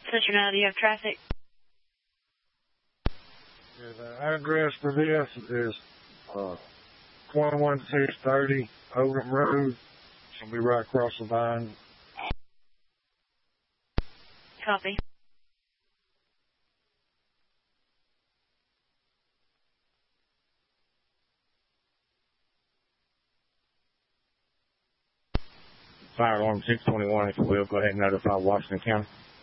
Central, do you have traffic? Yeah, the address for this is 21630 Oldham Road. It'll be right across the line. Copy. Fire alarm 621, if you will, go ahead and notify Washington County.